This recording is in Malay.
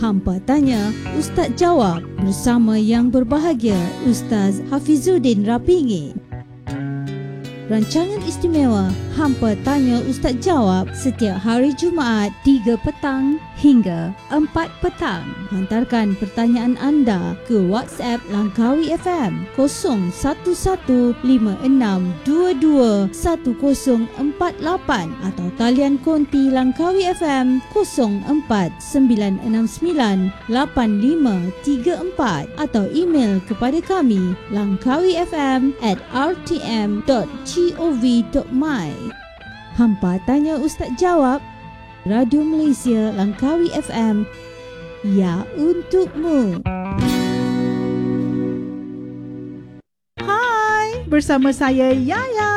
Hampa Tanya, Ustaz Jawab bersama yang berbahagia Ustaz Hafizuddin Rapingi. Rancangan istimewa Hampa Tanya Ustaz Jawab setiap hari Jumaat 3 petang hingga 4 petang. Hantarkan pertanyaan anda ke WhatsApp Langkawi FM 0115622104 atau talian konti Langkawi FM 0496985534 atau email kepada kami langkawifm@rtm.gov.my. Hampa Tanya Ustaz Jawab, Radio Malaysia Langkawi FM, ya untukmu. Hai, bersama saya Yaya.